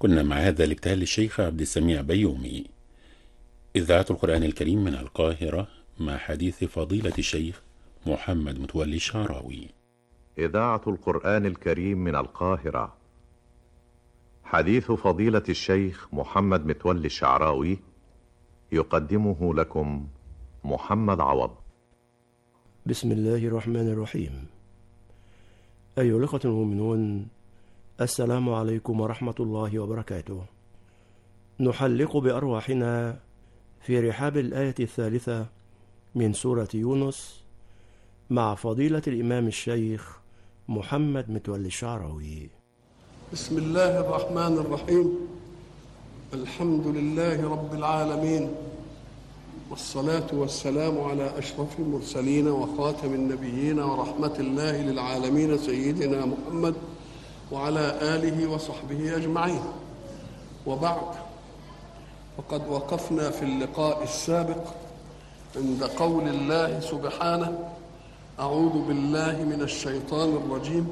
كنا مع هذا الابتهال للشيخ عبد السميع بيومي. إذاعة القرآن الكريم من القاهرة مع حديث فضيلة الشيخ محمد متولي الشعراوي. إذاعة القرآن الكريم من القاهرة. حديث فضيلة الشيخ محمد متولي الشعراوي يقدمه لكم محمد عوض. بسم الله الرحمن الرحيم. أيها الأخوة المؤمنون، السلام عليكم ورحمة الله وبركاته. نحلق بأرواحنا في رحاب الآية الثالثة من سورة يونس مع فضيلة الإمام الشيخ محمد متولي الشعراوي. بسم الله الرحمن الرحيم. الحمد لله رب العالمين، والصلاة والسلام على أشرف المرسلين وخاتم النبيين ورحمة الله للعالمين سيدنا محمد وعلى آله وصحبه أجمعين. وبعد، وقد وقفنا في اللقاء السابق عند قول الله سبحانه: أعوذ بالله من الشيطان الرجيم.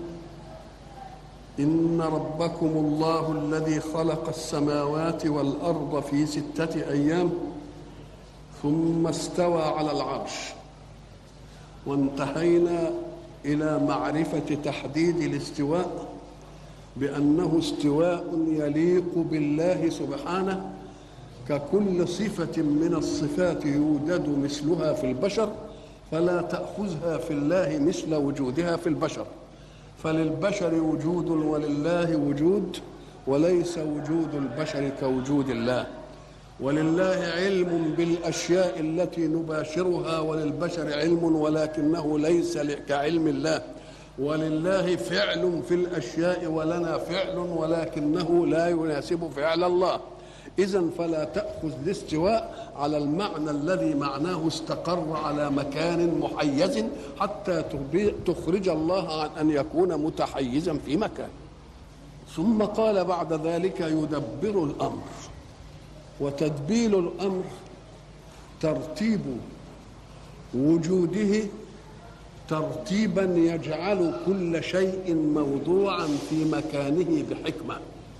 إن ربكم الله الذي خلق السماوات والأرض في 6 أيام ثم استوى على العرش. وانتهينا إلى معرفة تحديد الاستواء بأنه استواء يليق بالله سبحانه، ككل صفة من الصفات يوجد مثلها في البشر فلا تأخذها في الله مثل وجودها في البشر، فللبشر وجود ولله وجود، وليس وجود البشر كوجود الله. ولله علم بالأشياء التي نباشرها وللبشر علم ولكنه ليس كعلم الله. ولله فعل في الأشياء ولنا فعل ولكنه لا يناسب فعل الله. إذن فلا تأخذ الاستواء على المعنى الذي معناه استقر على مكان محيز حتى تخرج الله عن أن يكون متحيزا في مكان. ثم قال بعد ذلك: يدبر الأمر. وتدبير الأمر ترتيب وجوده ترتيبا يجعل كل شيء موضوعا في مكانه بحكمة.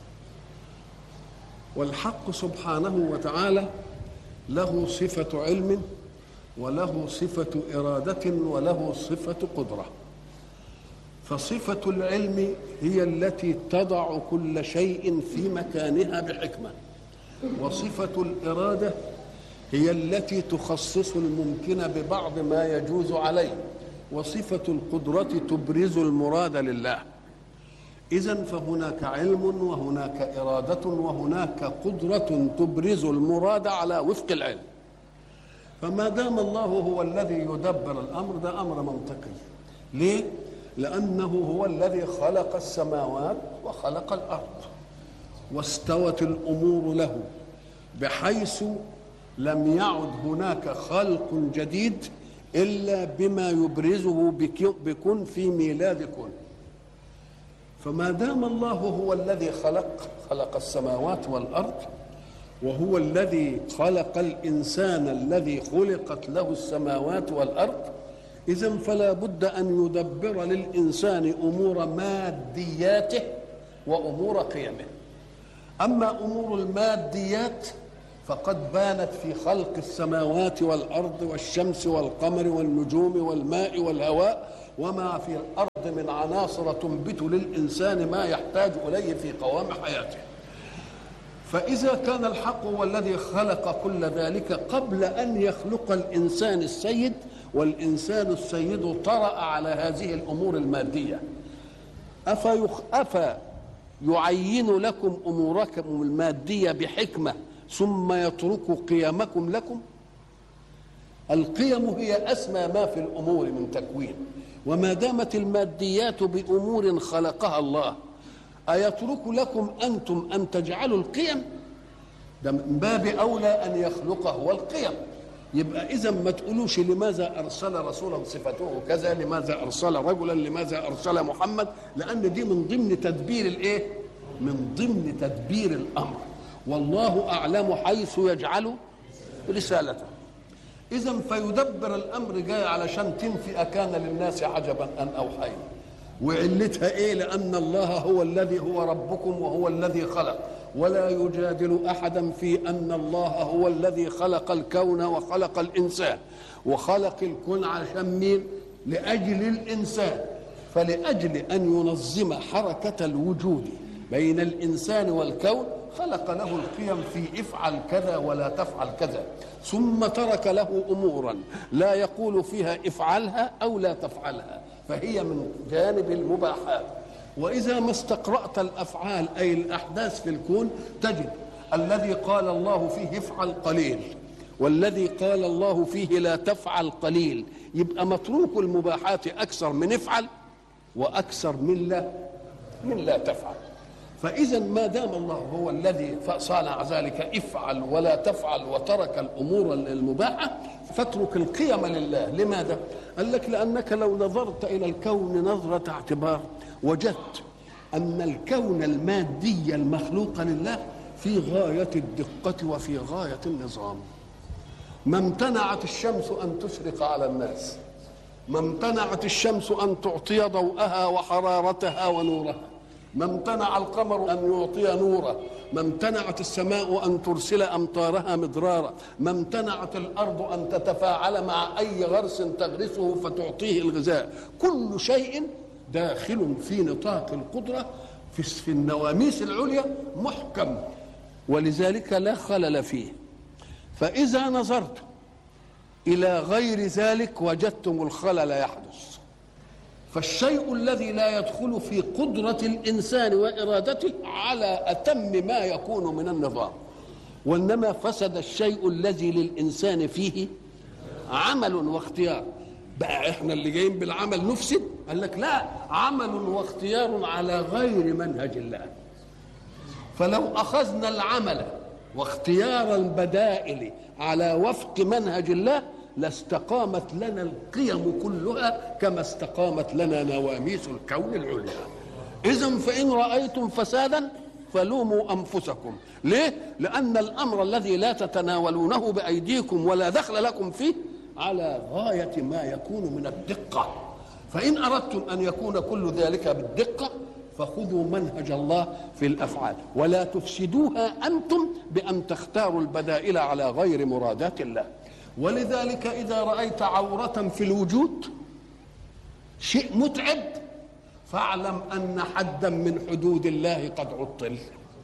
والحق سبحانه وتعالى له صفة علم وله صفة إرادة وله صفة قدرة. فصفة العلم هي التي تضع كل شيء في مكانها بحكمة، وصفة الإرادة هي التي تخصص الممكن ببعض ما يجوز عليه، وصفة القدرة تبرز المراد لله. إذن فهناك علم وهناك إرادة وهناك قدرة تبرز المراد على وفق العلم. فما دام الله هو الذي يدبر الأمر، ده أمر منطقي. ليه؟ لأنه هو الذي خلق السماوات وخلق الأرض، واستوت الأمور له بحيث لم يعد هناك خلق جديد إلا بما يبرزه بكن في ميلاد كن. فما دام الله هو الذي خلق السماوات والأرض، وهو الذي خلق الإنسان الذي خلقت له السماوات والأرض، إذن فلا بد أن يدبر للإنسان أمور مادياته وأمور قيمه. أما أمور الماديات فقد بانت في خلق السماوات والأرض والشمس والقمر والنجوم والماء والهواء وما في الأرض من عناصر تنبت للإنسان ما يحتاج إليه في قوام حياته. فإذا كان الحق هو الذي خلق كل ذلك قبل أن يخلق الإنسان السيد، والإنسان السيد طرأ على هذه الأمور المادية، أفا يعين لكم أموركم المادية بحكمة ثم يترك قيمكم لكم؟ القيم هي أسمى ما في الأمور من تكوين، وما دامت الماديات بأمور خلقها الله، أيترك لكم أنتم أن تجعلوا القيم؟ ده من باب أولى أن يخلق هو القيم. يبقى إذا ما تقولوش لماذا أرسل رسولا صفته كذا، لماذا أرسل رجلا، لماذا أرسل محمد، لأن دي من ضمن تدبير الإيه؟ من ضمن تدبير الأمر، والله أعلم حيث يجعل رسالته. إذا فيدبر الأمر جاي علشان تنفي أكان للناس عجبا أن أوحينا. وعلتها ايه؟ لان الله هو الذي هو ربكم وهو الذي خلق، ولا يجادل احدا في ان الله هو الذي خلق الكون وخلق الانسان، وخلق الكون عشان مين؟ لاجل الانسان. فلاجل ان ينظم حركه الوجود بين الانسان والكون خلق له القيم في افعل كذا ولا تفعل كذا، ثم ترك له امورا لا يقول فيها افعلها او لا تفعلها، فهي من جانب المباحات. واذا ما استقرأت الافعال اي الاحداث في الكون تجد الذي قال الله فيه افعل قليل، والذي قال الله فيه لا تفعل قليل، يبقى متروك المباحات اكثر من افعل واكثر من لا تفعل. فإذا ما دام الله هو الذي صانع ذلك افعل ولا تفعل وترك الأمور المباحة، فاترك القيم لله. لماذا؟ قال لك لأنك لو نظرت إلى الكون نظرة اعتبار وجدت أن الكون المادي المخلوق لله في غاية الدقة وفي غاية النظام. ما امتنعت الشمس أن تشرق على الناس، ما امتنعت الشمس أن تعطي ضوءها وحرارتها ونورها، ما امتنع القمر أن يعطي نوره، ما امتنعت السماء أن ترسل أمطارها مدرارا، ما امتنعت الأرض أن تتفاعل مع أي غرس تغرسه فتعطيه الغذاء. كل شيء داخل في نطاق القدرة في النواميس العليا محكم، ولذلك لا خلل فيه. فإذا نظرت إلى غير ذلك وجدتم الخلل يحدث. فالشيء الذي لا يدخل في قدرة الإنسان وإرادته على أتم ما يكون من النظام، وإنما فسد الشيء الذي للإنسان فيه عمل واختيار. بقى إحنا اللي جايين بالعمل نفسد؟ قال لك لا، عمل واختيار على غير منهج الله. فلو أخذنا العمل واختيار البدائل على وفق منهج الله لاستقامت لنا القيم كلها كما استقامت لنا نواميس الكون العليا. إذن فإن رأيتم فسادا فلوموا أنفسكم. ليه؟ لأن الأمر الذي لا تتناولونه بأيديكم ولا دخل لكم فيه على غاية ما يكون من الدقة. فإن أردتم أن يكون كل ذلك بالدقة فخذوا منهج الله في الأفعال ولا تفسدوها أنتم بأن تختاروا البدائل على غير مرادات الله. ولذلك إذا رأيت عورة في الوجود شيء متعب فاعلم أن حدا من حدود الله قد عطل.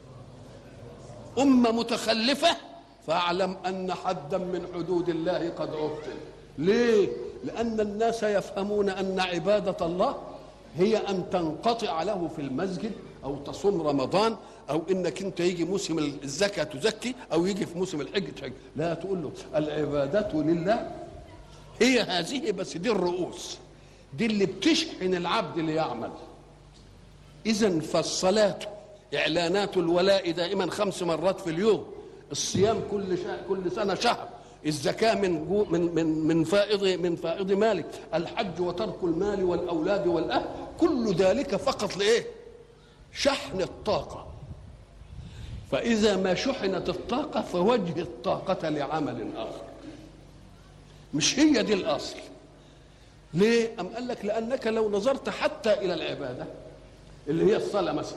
أمة متخلفة فاعلم أن حدا من حدود الله قد عطل. ليه؟ لأن الناس يفهمون أن عبادة الله هي أن تنقطع له في المسجد أو تصوم رمضان أو إنك أنت يجي موسم الزكاة تزكي أو يجي في موسم الحج تحج. لا، تقول له العبادة لله هي هذه، بس دي الرؤوس، دي اللي بتشحن العبد ليعمل. إذن فالصلاة إعلانات الولاء دائما 5 مرات في اليوم، الصيام كل سنة شهر، الزكاة من فائض مالك، الحج وترك المال والأولاد والأهل، كل ذلك فقط لإيه؟ شحن الطاقة. فإذا ما شحنت الطاقة فوجه الطاقة لعمل آخر، مش هي دي الأصل. ليه؟ أم قال لك لأنك لو نظرت حتى إلى العبادة اللي هي الصلاة مثلا،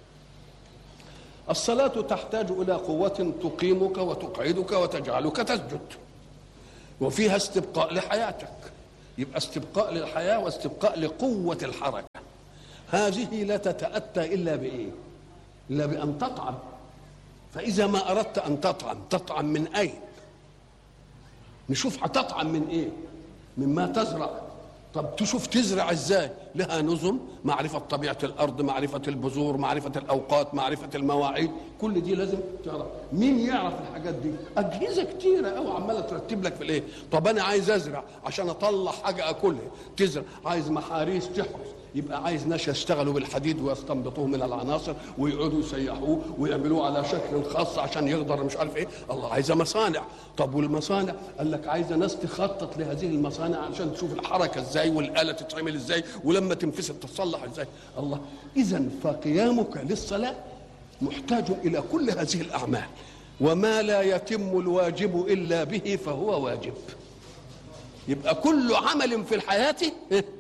الصلاة تحتاج إلى قوة تقيمك وتقعدك وتجعلك تسجد، وفيها استبقاء لحياتك، يبقى استبقاء للحياة واستبقاء لقوة الحركة. هذه لا تتأتى إلا بإيه؟ إلا بأن تطعم. فإذا ما أردت أن تطعم من أين؟ نشوف هتطعم من إيه؟ مما تزرع. طب تشوف تزرع إزاي؟ لها نظم، معرفة طبيعة الأرض، معرفة البذور، معرفة الأوقات، معرفة المواعيد، كل دي لازم تعرف. مين يعرف الحاجات دي؟ أجهزة كتيرة أوي عمالة ترتب لك في الإيه؟ طب أنا عايز أزرع عشان أطلع حاجة أكلها، تزرع، عايز محاريس تحرس، يبقى عايز ناس يشتغلوا بالحديد ويستنبطوه من العناصر ويقعدوا يسيحوه ويعملوه على شكل خاص عشان يقدر مش عارف ايه. الله عايزه مصانع. طب والمصانع قال لك عايزه ناس تخطط لهذه المصانع عشان تشوف الحركه ازاي والاله تتعمل ازاي ولما تنفسد تتصلح ازاي. الله. اذا فقيامك للصلاه محتاج الى كل هذه الاعمال، وما لا يتم الواجب الا به فهو واجب. يبقى كل عمل في الحياه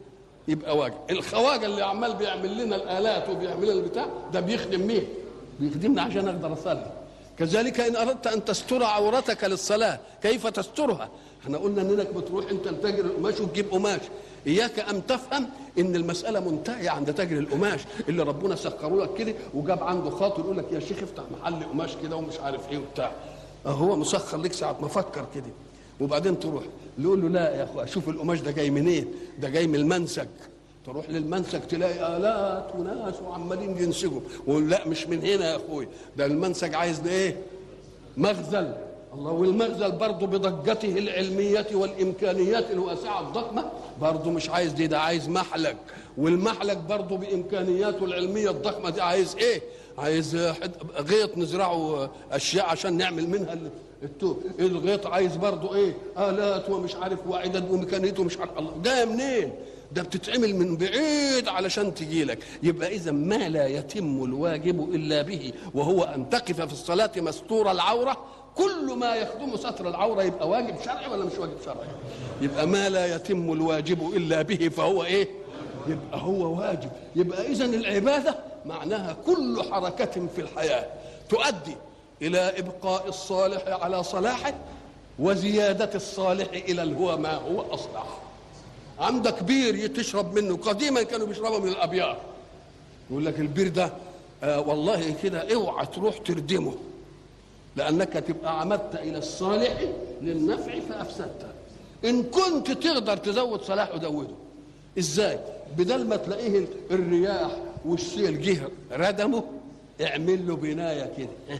يبقى واجب. الخواجه اللي عمال بيعمل لنا الالات وبيعمل لنا البتاع ده بيخدم مين؟ بيخدمنا عشان اقدر اصلي. كذلك ان اردت ان تستر عورتك للصلاه كيف تسترها؟ احنا قلنا انك بتروح انت لتاجر القماش وتجيب قماش. اياك ان تفهم ان المساله منتهيه عند تاجر القماش اللي ربنا سخره لك كده وجاب عنده خاطر يقول لك يا شيخ افتح محل قماش كده ومش عارف ايه وبتاع. هو مسخر لك ساعه ما فكر كده. وبعدين تروح يقول له لا يا اخويا شوف القماش ده جاي منين؟ ده جاي من المنسج. تروح للمنسج تلاقي آلات وناس وعمالين ينسجوا، ولا مش من هنا يا اخويا، ده المنسج عايز ايه؟ مخزن. الله، والمخزن برضه بضجته العلمية والإمكانيات الواسعة الضخمة برضه مش عايز دي، ده عايز محلق، والمحلق برضه بإمكانياته العلمية الضخمة دي عايز ايه؟ عايز غيط نزرعه أشياء عشان نعمل منها التوب. الغيط عايز برضه ايه؟ آلات ومش عارف وعدد وميكانيته مش عارف. الله، جايه منين؟ ده بتتعمل من بعيد علشان تجي لك. يبقى اذا ما لا يتم الواجب الا به وهو ان تقف في الصلاه مستور العوره، كل ما يخدم ستر العوره يبقى واجب شرعي ولا مش واجب شرعي؟ يبقى ما لا يتم الواجب الا به فهو ايه؟ يبقى هو واجب. يبقى اذا العباده معناها كل حركه في الحياه تؤدي الى ابقاء الصالح على صلاحه وزياده الصالح الى هو ما هو اصلح. عندك بير تشرب منه، قديما كانوا بيشربوا من الابيار. يقول لك البير ده والله كده اوعى تروح تردمه لانك تبقى عمدت الى الصالح للنفع فافسدته. ان كنت تقدر تزود صلاحه زوده. ازاي؟ بدل ما تلاقيه الرياح والسيل جه ردمه، اعمل له بنايه كده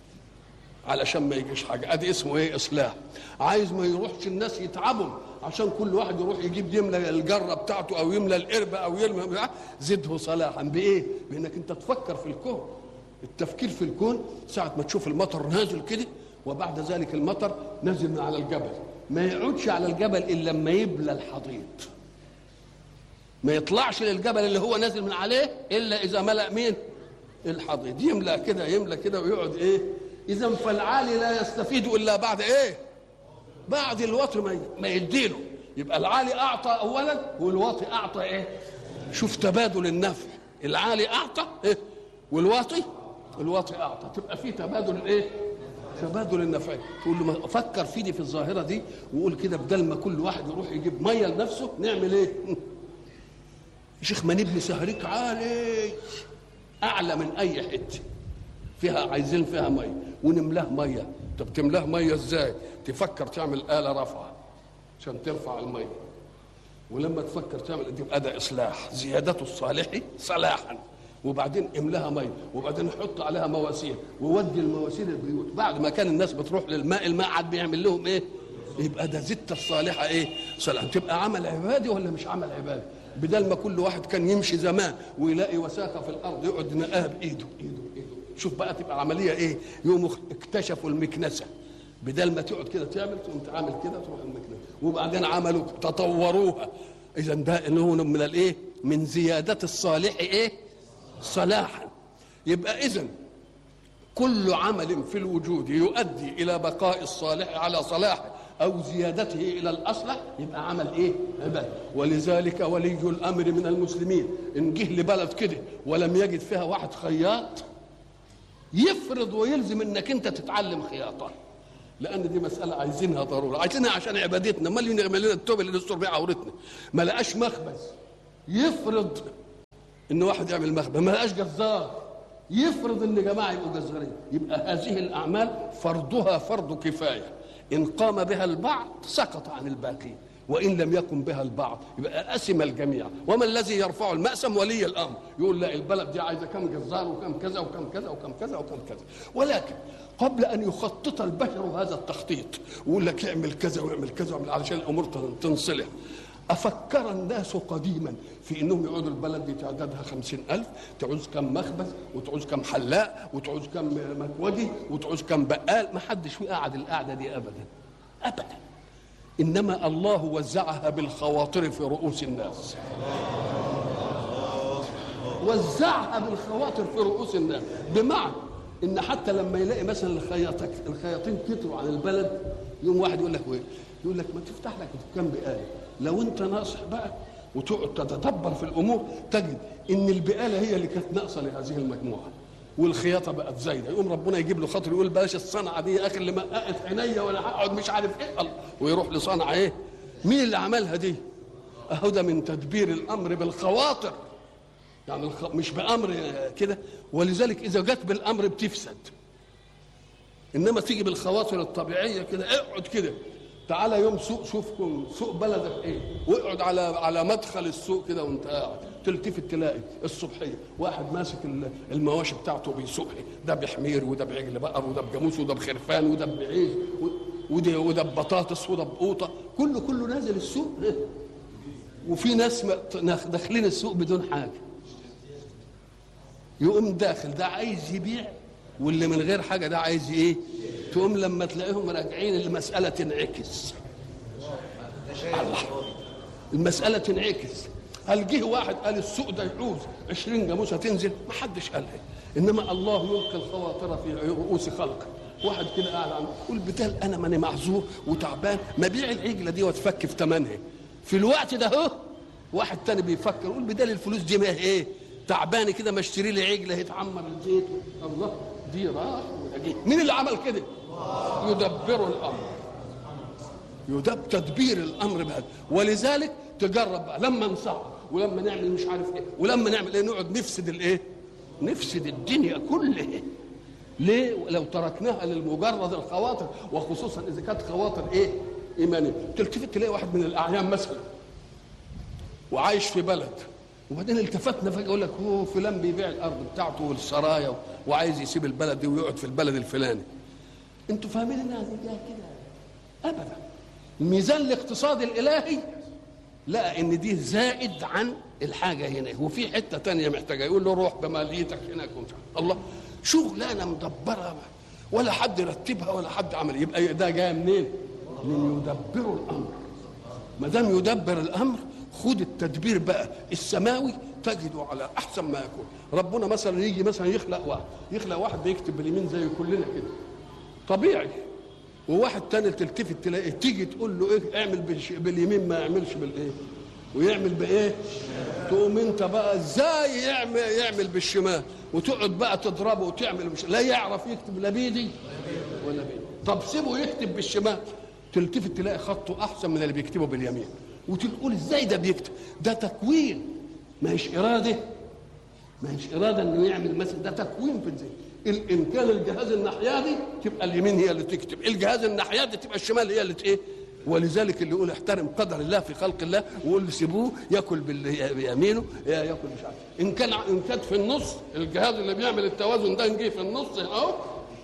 علشان ما يجيش حاجه. ادي اسمه ايه؟ اصلاح. عايز ما يروحش الناس يتعبوا عشان كل واحد يروح يجيب يملى الجره بتاعته او يملى القربه او يملى، زده صلاحا بايه؟ بانك انت تفكر في الكون. التفكير في الكون ساعه ما تشوف المطر نازل كده وبعد ذلك المطر نازل من على الجبل، ما يقعدش على الجبل الا لما يبلى الحضيض. ما يطلعش للجبل اللي هو نازل من عليه الا اذا ملأ مين؟ الحضيض. يملأ كده يملأ كده ويقعد ايه؟ اذا فالعالي لا يستفيد الا بعد ايه؟ بعد الوطي ما يديله. يبقى العالي اعطى اولا والواطي اعطى ايه؟ شوف تبادل النفع. العالي اعطى ايه؟ والواطي اعطى. تبقى في تبادل ايه؟ تبادل النفع. تقول له فكر في دي في الظاهره دي وقول كده بدل ما كل واحد يروح يجيب ميه لنفسه نعمل ايه؟ يا شيخ ما نبني سهريك عالي اعلى من اي حته فيها، عايزين فيها ميه ونملاه ميه. طب تملاه ميه ازاي؟ تفكر تعمل آلة رفعه عشان ترفع الميه، ولما تفكر تعمل تبقى ده اصلاح، زياده الصالح صلاحا. وبعدين املاها ميه وبعدين حط عليها مواسير وودي المواسير البيوت. بعد ما كان الناس بتروح للماء، الماء عاد بيعمل لهم ايه؟ يبقى ده زدت الصالحه ايه؟ صلاح. تبقى عمل عبادي ولا مش عمل عبادي؟ بدل ما كل واحد كان يمشي زمان ويلاقي وساخه في الارض يقعد ينقاها بايده ايده. شوف بقى تبقى عمليه ايه؟ يوم اكتشفوا المكنسه، بدل ما تقعد كده تعمل تقوم تعمل كده تروح المكنسه. وبعدين عملوا تطوروها. اذا ده انه من الايه؟ من زياده الصالح ايه؟ صلاحا. يبقى اذا كل عمل في الوجود يؤدي الى بقاء الصالح على صلاحه او زيادته الى الاصلح يبقى عمل ايه؟ عباده. ولذلك ولي الامر من المسلمين ان جه لبلد كده ولم يجد فيها واحد خياط يفرض ويلزم انك انت تتعلم خياطه، لان دي مساله عايزينها ضروره، عايزينها عشان عبادتنا. امال يعمل لنا التوب اللي نستر بيه عورتنا؟ ما لقاش مخبز يفرض ان واحد يعمل مخبز، ما لقاش جزار يفرض ان جماعه يبقوا جزارين. يبقى هذه الاعمال فرضها فرض كفايه، ان قام بها البعض سقط عن الباقين، وان لم يقم بها البعض يبقى قسم الجميع. وما الذي يرفع المأسم؟ ولي الامر. يقول لا البلد دي عايزه كم جزار وكم كذا وكم كذا وكم كذا وكم كذا. ولكن قبل ان يخطط البشر هذا التخطيط ويقول لك اعمل كذا واعمل كذا واعمل علشان الامور تنصلح، أفكر الناس قديما في انهم يقعدوا البلد دي تعدادها 50,000 تعوز كم مخبز وتعوز كم حلاق وتعوز كم مكودي وتعوز كم بقال؟ ما حدش قاعد القعده دي ابدا ابدا. انما الله وزعها بالخواطر في رؤوس الناس، وزعها بالخواطر في رؤوس الناس. بمعنى ان حتى لما يلاقي مثلا الخياطين كتروا عن البلد، يوم واحد يقول لك وين؟ يقول لك ما تفتح لك دكان بقاله، لو انت ناصح بقى وتقعد تتدبر في الامور تجد ان البقاله هي اللي كانت ناقصه لهذه المجموعه، والخياطه بقت زايده. يقوم ربنا يجيب له خاطر يقول بلاش الصنعه دي يا اخي اللي مققت عينيا ولا هقعد مش عارف ايه، ويروح لصنعه ايه؟ مين اللي عملها دي؟ اهو ده من تدبير الامر بالخواطر، يعني مش بامر كده. ولذلك اذا جت بالامر بتفسد، انما تيجي بالخواطر الطبيعيه كده. اقعد كده تعالى يوم سوق، شوفكم سوق بلدك ايه، واقعد على مدخل السوق كده وانت قاعد تلتفت تلاقي الصبحيه واحد ماسك المواشي بتاعته بيسوقها، ده بحمير وده بعجل بقر وده بجاموس وده بخرفان وده بعيش وده ببطاطس وده بقوطه، كله نازل السوق. وفي ناس داخلين السوق بدون حاجه، يقوم داخل ده عايز يبيع، واللي من غير حاجه ده عايز ايه؟ تقوم لما تلاقيهم راجعين المساله تنعكس. الله، المساله تنعكس. هل جه واحد قال السوق ده يعوز 20 جاموسه تنزل؟ ما حدش قال ايه، انما الله يلقي الخواطر في رؤوس خلقه. واحد كده قاعد عنده يقول بدال انا ماني معذور وتعبان ما بيع العجله دي واتفك في ثمنها في الوقت ده اهو. واحد تاني بيفكر يقول بدال الفلوس دي ما ايه تعبان كده ما اشتري لي عجله يتعمر الزيت. الله، دي راح وجه. مين اللي عمل كده؟ يدبر الامر، يدبر تدبير الامر بهذا. ولذلك تجرب بقى لما نصعب ولما نعمل مش عارف ايه ولما نعمل ايه نقعد نفسد الايه؟ نفسد الدنيا كلها. ليه؟ لو تركناها للمجرد الخواطر، وخصوصا اذا كانت خواطر ايه؟ ايمانيه. تلتفت تلاقي واحد من الاعيان مثلا وعايش في بلد، وبعدين التفتنا فجاه يقول لك هو فلان بيبيع الارض بتاعته والسرايا وعايز يسيب البلد دي ويقعد في البلد الفلاني. انتوا فاهمين انها كده؟ ابدا. الميزان الاقتصادي الالهي لقى ان دي زائد عن الحاجه هنا، وفي حته تانية محتاجه، يقول له روح بماليتك هناك. الله، شغلانه مدبره ولا حد رتبها ولا حد عمل. يبقى ده جاي منين؟ من يدبروا الامر. ما دام يدبر الامر خد التدبير بقى السماوي تجده على احسن ما يكون. ربنا مثلا يجي مثلا يخلق واحد بيكتب باليمين زي كلنا كده طبيعي، وواحد تاني تلتفت تلاقيه تيجي تقول له ايه اعمل باليمين ما يعملش بالايه ويعمل بايه. تقوم انت بقى ازاي يعمل بالشمال وتقعد بقى تضربه وتعمل لا يعرف يكتب لا بيدي ولا بيدي. طب سيبه يكتب بالشمال، تلتفت تلاقي خطه احسن من اللي بيكتبه باليمين، وتقول ازاي ده بيكتب؟ ده تكوين، ما هيش اراده، ما هيش اراده انه يعمل مثلا، ده تكوين في الذهن. ان كان الجهاز الناحيه دي تبقى اليمين هي اللي تكتب، الجهاز الناحيه دي تبقى الشمال هي اللي ايه. ولذلك اللي يقول احترم قدر الله في خلق الله ويقول له سيبوه ياكل بيمينه ياكل مش عارف. ان كانت في النص الجهاز اللي بيعمل التوازن ده نجي في النص اهو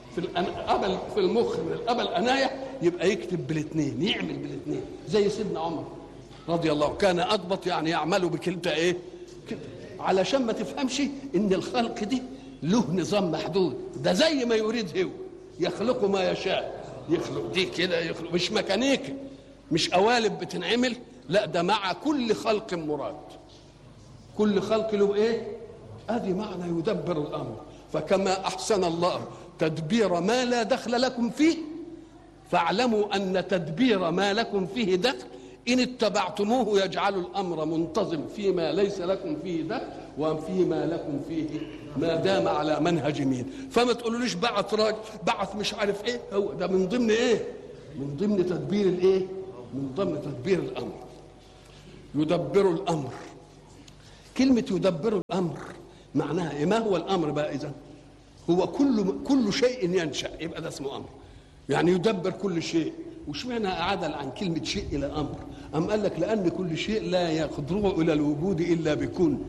في المخ من القبل انايا، يبقى يكتب بالاثنين، يعمل بالاثنين. زي سيدنا عمر رضي الله كان اضبط، يعني يعملوا بكلتا ايه كده، علشان ما تفهمش ان الخلق دي له نظام محدود. ده زي ما يريد هو يخلق ما يشاء، يخلق دي كده، يخلق مش ميكانيكي، مش قوالب بتنعمل، لا ده مع كل خلق مراد، كل خلق له ايه. ادي معنى يدبر الامر. فكما احسن الله تدبير ما لا دخل لكم فيه، فاعلموا ان تدبير ما لكم فيه دخل ان اتبعتموه يجعل الامر منتظم فيما ليس لكم فيه دخل وفيما لكم فيه ما دام على منهج مين. فما تقولوليش بعث راجل بعث مش عارف ايه، هو ده من ضمن ايه؟ من ضمن تدبير الايه؟ من ضمن تدبير الامر. يدبر الامر. كلمه يدبر الامر معناها ايه؟ ما هو الامر بقى؟ اذا هو كل شيء ينشا يبقى ده اسمه امر، يعني يدبر كل شيء. وش معنى اعاد عن كلمه شيء الى امر؟ ام قال لك لان كل شيء لا يقدره الى الوجود الا بكون.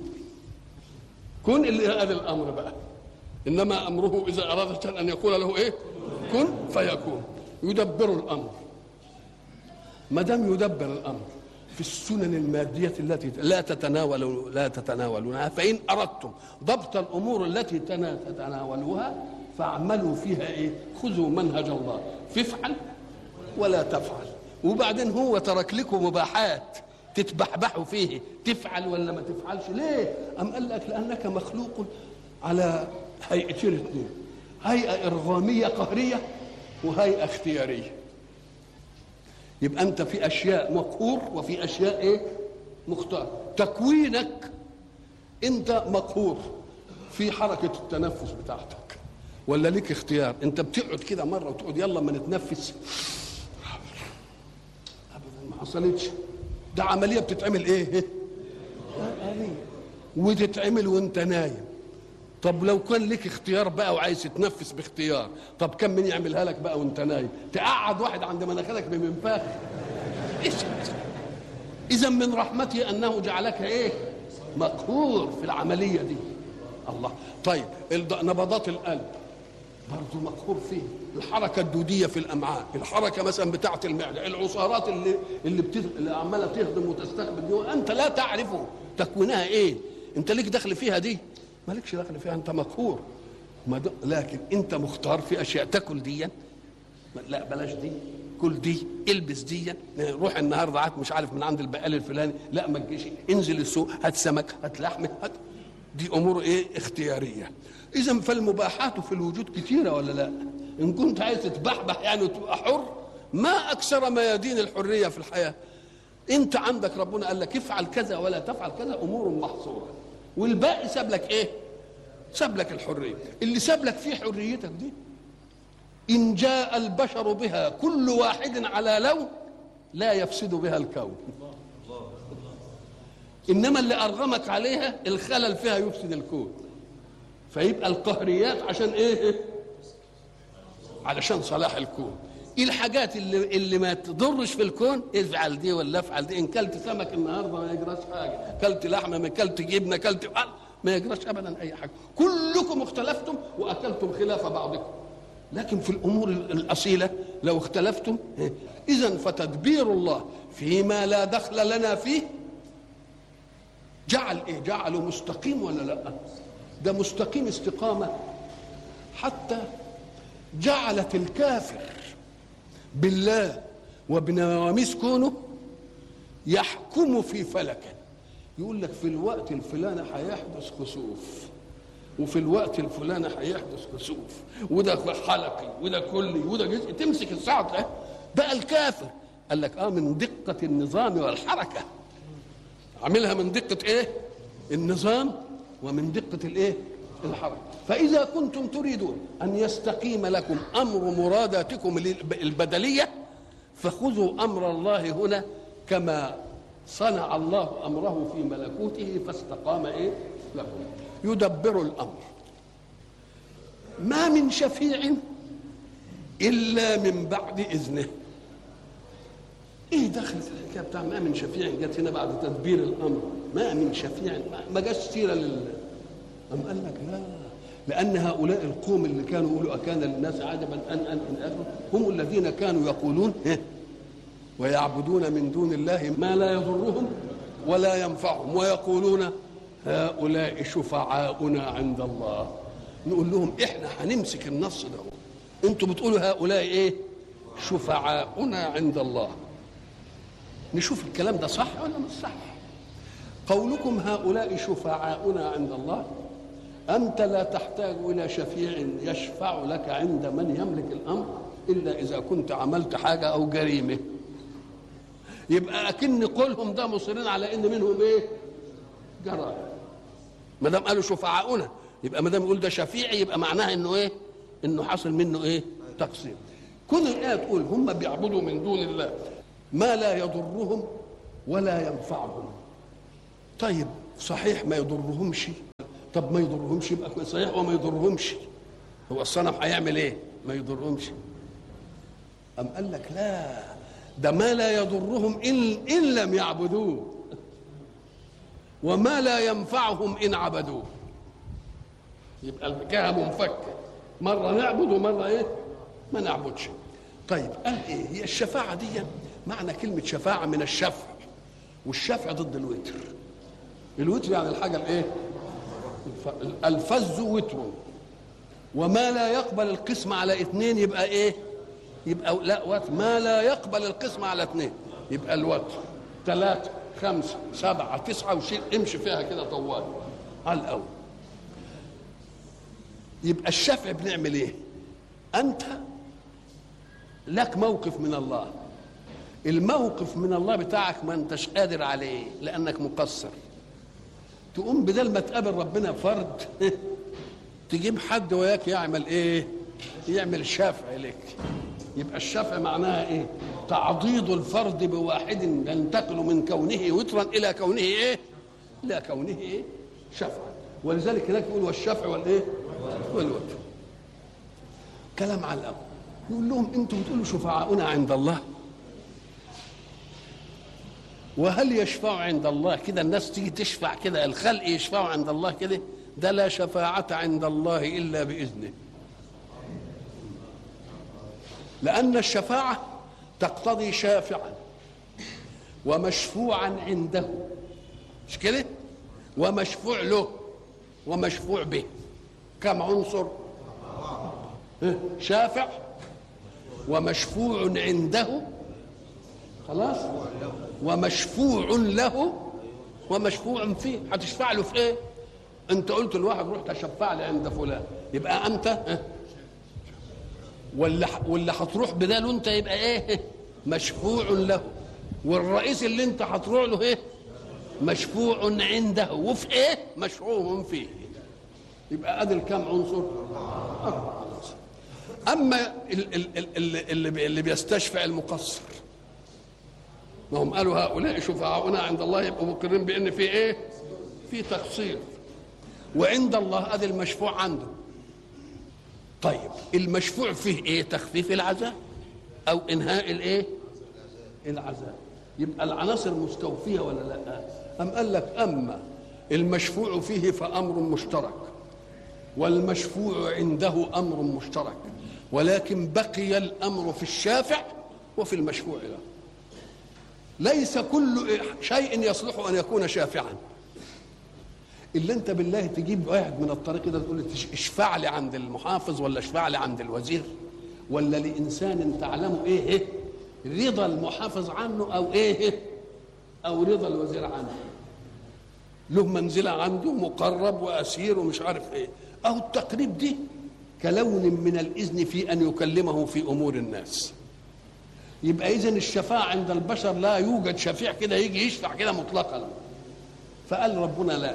كن اللي قال الامر بقى، انما امره اذا اراد شيئا ان يقول له ايه؟ كن فيكون. يدبر الامر. ما دام يدبر الامر في السنن الماديه التي لا تتناولونها، فان اردتم ضبط الامور التي تتناولوها فاعملوا فيها ايه؟ خذوا منهج الله، فافعل ولا تفعل. وبعدين هو ترك لكم مباحات تتبحبحوا فيه، تفعل ولا ما تفعلش. ليه؟ أم قال لك لأنك مخلوق على هيئتين اثنين، هيئة إرغامية قهرية وهيئة اختيارية. يبقى أنت في أشياء مقهور وفي أشياء إيه؟ مختار. تكوينك انت مقهور في حركه التنفس بتاعتك ولا ليك اختيار؟ انت بتقعد كده مره وتقعد يلا ما نتنفس، ابدا ما حصلتش. ده عمليه بتتعمل ايه؟ وتتعمل وانت نايم. طب لو كان ليك اختيار بقى وعايز تتنفس باختيار، طب كم من يعملها لك بقى وانت نايم؟ تقعد واحد عند مناخيرك بمنفاخ. اذا من رحمته انه جعلك ايه؟ مقهور في العمليه دي. الله. طيب نبضات القلب برضه مقهور فيه، الحركه الدوديه في الامعاء، الحركه مثلا بتاعه المعده، العصارات اللي عماله تهضم وتستقبل دي وانت لا تعرفه تكوينها ايه. انت ليك دخل فيها دي؟ مالكش دخل فيها، انت مقهور. لكن انت مختار في اشياء. تاكل دي، لا بلاش دي، كل دي، البس دي، روح النهارده هات مش عارف من عند البقال الفلاني، لا ما تجيش، انزل السوق هات سمك هات لحمه هات. دي امور ايه؟ اختياريه. اذا فالمباحات في الوجود كثيره ولا لا؟ ان كنت عايز تتبحبح يعني وتبقى حر، ما اكثر ميادين الحريه في الحياه. انت عندك ربنا قال لك افعل كذا ولا تفعل كذا، امور محصوره، والباقي ساب لك ايه؟ ساب لك الحريه. اللي ساب لك فيه حريتك دي ان جاء البشر بها كل واحد على لون لا يفسد بها الكون. انما اللي ارغمك عليها الخلل فيها يفسد الكون. فيبقى القهريات عشان ايه؟ علشان صلاح الكون. ايه الحاجات اللي ما تضرش في الكون؟ افعل دي ولا افعل دي. ان كلت سمك النهارده ما يجراش حاجه، كلت لحمه، ما كلت جبنه، كلت ما يجراش ابدا اي حاجه. كلكم اختلفتم واكلتم خلاف بعضكم، لكن في الامور الاصيله لو اختلفتم اذا فتدبير الله فيما لا دخل لنا فيه جعل ايه؟ جعله مستقيم ولا لا؟ ده مستقيم استقامه، حتى جعلت الكافر بالله وبنواميس كونه يحكم في فلكه. يقول لك في الوقت الفلاني هيحدث خسوف، وفي الوقت الفلاني هيحدث خسوف، وده حلقي وده كلي وده جزء، تمسك الساعه ده. بقى الكافر قال لك من دقه النظام والحركه، عاملها من دقه ايه؟ النظام ومن دقه الايه؟ الحركه. فاذا كنتم تريدون ان يستقيم لكم امر مراداتكم البدليه فخذوا امر الله هنا كما صنع الله امره في ملكوته فاستقام ايه لكم. يدبر الامر. ما من شفيع الا من بعد اذنه. ايه دخلت الحكايه بتاع ما من شفيع جت هنا بعد تدبير الامر؟ ما من شفيع ما جاش سيره أم قال لك لا، لأن هؤلاء القوم اللي كانوا يقولوا أكان للناس عجبا أن هم الذين كانوا يقولون ويعبدون من دون الله ما لا يضرهم ولا ينفعهم ويقولون هؤلاء شفعاؤنا عند الله. نقول لهم إحنا هنمسك النص ده، أنتوا بتقولوا هؤلاء إيه؟ شفعاؤنا عند الله. نشوف الكلام ده صح ولا مش صح. قولكم هؤلاء شفعاؤنا عند الله، أنت لا تحتاج إلى شفيع يشفع لك عند من يملك الأمر إلا إذا كنت عملت حاجة أو جريمة. يبقى أكن قولهم ده مصرين على إن منهم إيه؟ جرائم. ما دام قالوا شفعاؤنا يبقى ما دام يقول ده شفيع يبقى معناها إنه إيه؟ إنه حصل منه إيه؟ تقصير. كل الآية تقول هم بيعبدوا من دون الله ما لا يضرهم ولا ينفعهم. طيب صحيح ما يضرهمش، طب ما يضرهمش يبقى صحيح وما يضرهمش، هو الصنم هيعمل ايه؟ ما يضرهمش. أم قال لك لا، ده ما لا يضرهم إن لم يعبدوه وما لا ينفعهم إن عبدوه. يبقى الحكاية منفكة، مرة نعبد ومرة ايه؟ ما نعبدش. طيب قال ايه؟ هي الشفاعة دي معنى كلمة شفاعة من الشفع، والشفع ضد الوتر. الوتر يعني الحاجة الايه؟ الفز وتر، وما لا يقبل القسم على اثنين يبقى ايه؟ يبقى لا وتر. ما لا يقبل القسم على اثنين يبقى الوتر. 3 5 7 9 وشيل امشي فيها كده طوال على الاول. يبقى الشفع بنعمل ايه؟ انت لك موقف من الله، الموقف من الله بتاعك ما انتش قادر عليه لانك مقصر، تقوم بدل ما تقابل ربنا فرد تجيب حد وياك يعمل ايه؟ يعمل شفع لك. يبقى الشفع معناها ايه؟ تعضيد الفرد بواحد ينتقل من كونه وترا الى كونه ايه؟ الى كونه ايه؟ شفعا. ولذلك هناك يقول والشفع والايه؟ والوتر. كلام على الأول. يقول لهم انتم بتقولوا شفعاؤنا عند الله، وهل يشفع عند الله كده؟ الناس تيجي تشفع كده، الخلق يشفعوا عند الله كده؟ ده لا شفاعة عند الله إلا بإذنه. لأن الشفاعة تقتضي شافعا ومشفوعا عنده، مش كده؟ ومشفوع له ومشفوع به. كم عنصر؟ شافع ومشفوع عنده، خلاص، ومشفوع له ومشفوع فيه. هتشفع له في ايه؟ انت قلت لواحد روح تشفع لي عند فلان، يبقى انت واللي هتروح بداله انت يبقى ايه؟ مشفوع له. والرئيس اللي انت هتروح له ايه؟ مشفوع عنده. وفي ايه؟ مشفوع فيه. يبقى ادي الكام عنصر؟ اما اللي بيستشفع المقصر، ما هم قالوا هؤلاء شفعاؤنا عند الله، يبقوا مقرين بان في ايه؟ في تقصير. وعند الله ادي المشفوع عنده. طيب المشفوع فيه ايه؟ تخفيف العذاب او انهاء الايه؟ العذاب. يبقى العناصر مستوفيه ولا لا؟ ام قال لك اما المشفوع فيه فامر مشترك، والمشفوع عنده امر مشترك، ولكن بقي الامر في الشافع وفي المشفوع له. ليس كل شيء يصلح ان يكون شافعا. الا انت بالله تجيب واحد من الطريق ده تقول له اشفع لي عند المحافظ، ولا اشفع لي عند الوزير، ولا لانسان تعلم ايه رضا المحافظ عنه او ايه او رضا الوزير عنه، له منزله عنده مقرب واسير ومش عارف ايه، او التقريب دي كلون من الاذن في ان يكلمه في امور الناس. يبقى اذن الشفاعه عند البشر لا يوجد شفيع كده يجي يشفع كده مطلقا. فقال ربنا لا.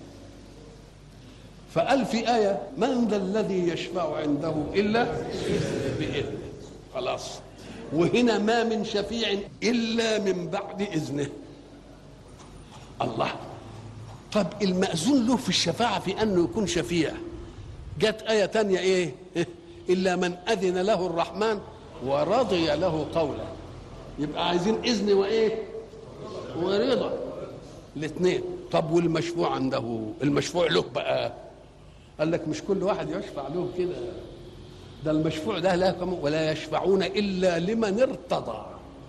فقال في آية من ذا الذي يشفع عنده إلا بإذنه. خلاص. وهنا ما من شفيع إلا من بعد إذنه. الله. طب المأذون له في الشفاعة في أنه يكون شفيع، جت آية تانية إيه؟ إلا من أذن له الرحمن ورضي له قولا. يبقى عايزين إذن وإيه؟ ورضا الاثنين. طب والمشفوع عنده، المشفوع له بقى، قال لك مش كل واحد يشفع له كده، ده المشفوع ده لا ولا يشفعون الا لمن ارتضى.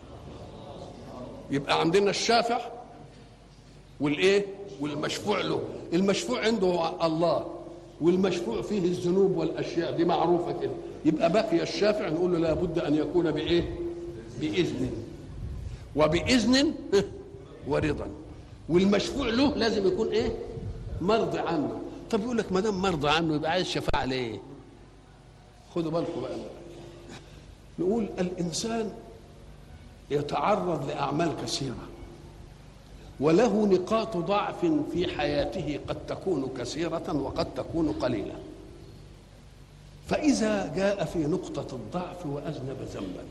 يبقى عندنا الشافع والايه والمشفوع له. المشفوع عنده الله، والمشفوع فيه الذنوب والاشياء دي معروفه كده. يبقى بقي الشافع نقول له لابد ان يكون بايه؟ باذن، وباذن ورضا. والمشفوع له لازم يكون ايه؟ مرضي عنه. طب يقول لك ما دام مرضى عنه يبقى عايز شفاعه ليه؟ خدوا بالكم بقى. نقول الانسان يتعرض لاعمال كثيره وله نقاط ضعف في حياته، قد تكون كثيره وقد تكون قليله. فاذا جاء في نقطه الضعف واذنب ذنبا،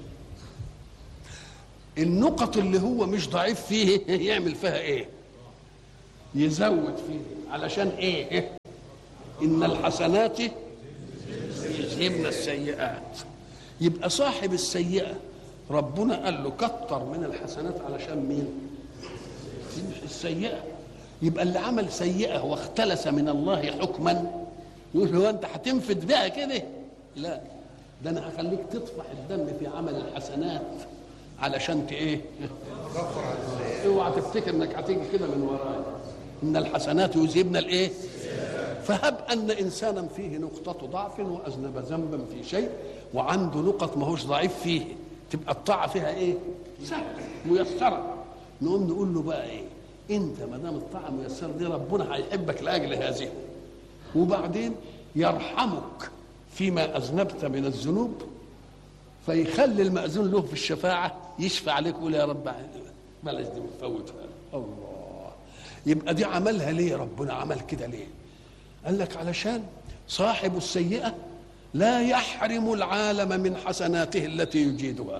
النقط اللي هو مش ضعيف فيه يعمل فيها ايه؟ يزود فيه. علشان ايه؟ ان الحسنات يذهبن السيئات. يبقى صاحب السيئه ربنا قال له كتر من الحسنات علشان مين؟ السيئه. يبقى اللي عمل سيئه واختلس من الله حكما يقول هو انت هتنفد بها كده؟ لا، ده انا هخليك تطفح الدم في عمل الحسنات علشان ايه؟ اوعى تفتكر انك هتيجي كده من ورايا. ان الحسنات يذهبن الايه؟ فهب ان انسانا فيه نقطه ضعف واذنب ذنبا في شيء وعنده نقط ما هوش ضعيف فيه، تبقى الطاعه فيها ايه؟ سهله ميسره. نقوم نقول له بقى ايه؟ انت ما دام الطاعه ميسره دي ربنا هيحبك لاجل هذه، وبعدين يرحمك فيما اذنبت من الذنوب، فيخلي المأذون له في الشفاعه يشفع عليك ويقول يا رب بلاش دي مفوتها. الله. يبقى دي عملها ليه؟ ربنا عمل كده ليه؟ قال لك علشان صاحب السيئة لا يحرم العالم من حسناته التي يجيدها.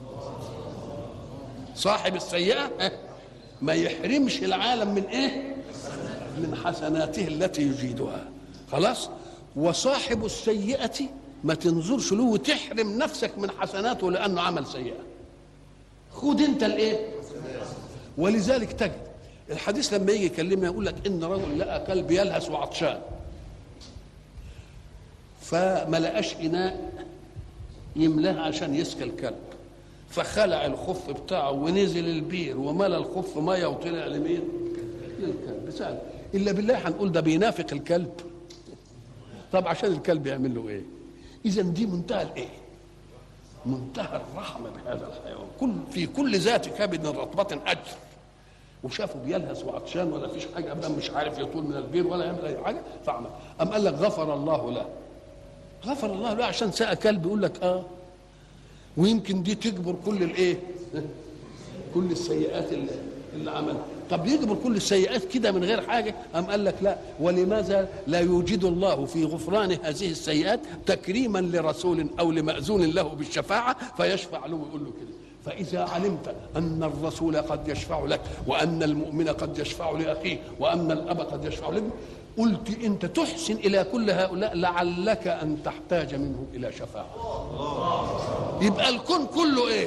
صاحب السيئة ما يحرمش العالم من ايه؟ من حسناته التي يجيدها. خلاص؟ وصاحب السيئة ما تنظرش له وتحرم نفسك من حسناته لأنه عمل سيئة. خد انت الايه؟ ولذلك تجد الحديث لما يجي يكلمنا يقول لك ان رجل لقى كلب يلهث وعطشان، فما لقاش اناء يملاه عشان يسقي الكلب، فخلع الخف بتاعه ونزل البير وملى الخف ميه وطلع لمين؟ للكلب. سهل. الا بالله هنقول ده بينافق الكلب؟ طب عشان الكلب يعمل له ايه؟ اذا دي منتهى الايه؟ منتهى الرحمه بهذا الحيوان. في كل ذات كبد رطبه اجر. وشافه بيلهث وعطشان ولا فيش حاجه ابدا، مش عارف يطول من البير ولا يعمل اي حاجه، فعمل. قام قال لك غفر الله له. غفر الله له عشان ساق كلب. يقول لك ويمكن دي تجبر كل الايه؟ كل السيئات اللي عملها. طب يجبر كل السيئات كده من غير حاجه؟ قام قال لك لا، ولماذا لا يوجد الله في غفران هذه السيئات تكريما لرسول او لمأذون له بالشفاعه فيشفع له ويقول له كده. فإذا علمت أن الرسول قد يشفع لك، وأن المؤمن قد يشفع لأخيه، وأن الأب قد يشفع لابنه، قلت أنت تحسن إلى كل هؤلاء لعلك أن تحتاج منه إلى شفاعة. يبقى الكون كله إيه؟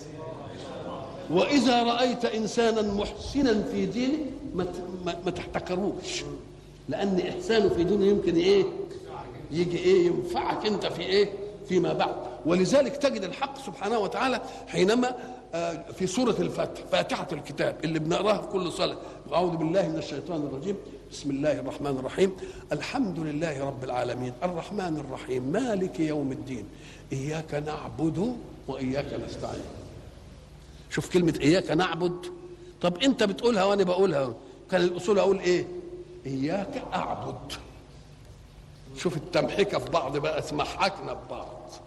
وإذا رأيت إنسانا محسنا في دينه ما تحتكروش، لأن إحسانه في دينه يمكن إيه؟ يجي إيه؟ ينفعك أنت في إيه؟ فيما بعد. ولذلك تجد الحق سبحانه وتعالى حينما في سورة الفتح، فاتحة الكتاب اللي بنقراها في كل صلاة، أعوذ بالله من الشيطان الرجيم، بسم الله الرحمن الرحيم، الحمد لله رب العالمين الرحمن الرحيم مالك يوم الدين إياك نعبد وإياك نستعين. شوف كلمة إياك نعبد. طب أنت بتقولها وأنا بقولها، كان الأصول أقول إيه؟ إياك أعبد. شوف التمحكة في بعض بقى، اسمحكنا ببعض.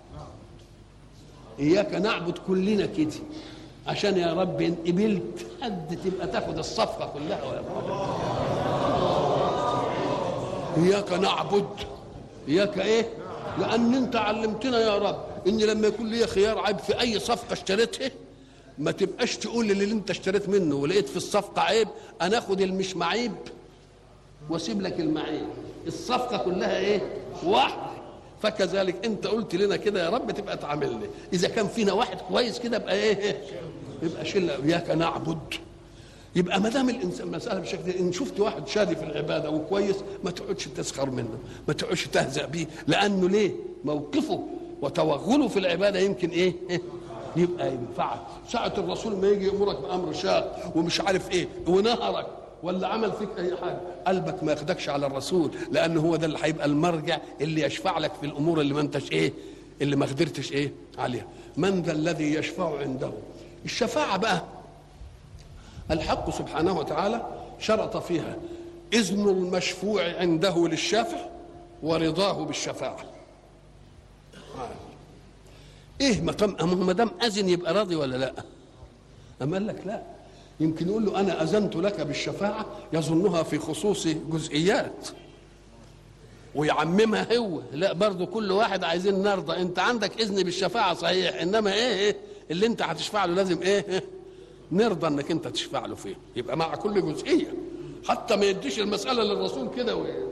إياك نعبد كلنا كده عشان يا رب إن قبلت حد تبقى تاخد الصفقة كلها ولا إياك نعبد. إياك إيه؟ لأن أنت علمتنا يا رب إن لما يكون لي خيار عيب في أي صفقة اشتريتها ما تبقاش تقول اللي أنت اشتريت منه ولقيت في الصفقة عيب أنا أخد المش معيب واسيب لك المعيب. الصفقة كلها إيه؟ واحد. فكذلك انت قلت لنا كده يا رب تبقى تعاملني. اذا كان فينا واحد كويس كده يبقى ايه؟ يبقى شله. اياك نعبد. يبقى ما دام الانسان مساله بالشكل ده، ان شفت واحد شادي في العباده وكويس ما تقعدش تسخر منه، ما تقعدش تهزأ بيه، لانه ليه؟ موقفه وتوغله في العباده يمكن ايه؟ يبقى ينفعك. ساعه الرسول ما يجي يامرك بامر شاق ومش عارف ايه ونهرك ولا عمل فيك اي حاجه، قلبك ما ياخدكش على الرسول، لان هو ده اللي هيبقى المرجع اللي يشفع لك في الامور اللي ما انتش ايه؟ اللي ما قدرتش ايه؟ عليها. من ذا الذي يشفع عنده؟ الشفاعه بقى الحق سبحانه وتعالى شرط فيها اذن المشفوع عنده للشافع ورضاه بالشفاعه. ايه ما دام اذن يبقى راضي ولا لا؟ اما قال لك لا، يمكن يقول له أنا أذنت لك بالشفاعة يظنها في خصوص جزئيات ويعممها هو. لا، برضو كل واحد عايزين نرضى. أنت عندك إذن بالشفاعة صحيح، إنما إيه اللي أنت هتشفع له لازم إيه؟ نرضى إنك أنت تشفع له فيه. يبقى مع كل جزئية، حتى ما يديش المسألة للرسول كده